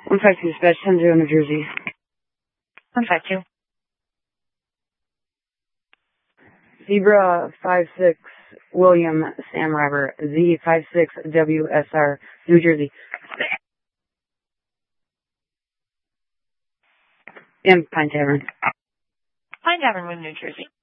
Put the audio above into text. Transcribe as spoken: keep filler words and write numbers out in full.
one five two, dispatch ten zero, New Jersey. one five two. Zebra five six, William Sam Robert, Z five six W S R, New Jersey. And Pine Tavern. Pine Tavern, New Jersey.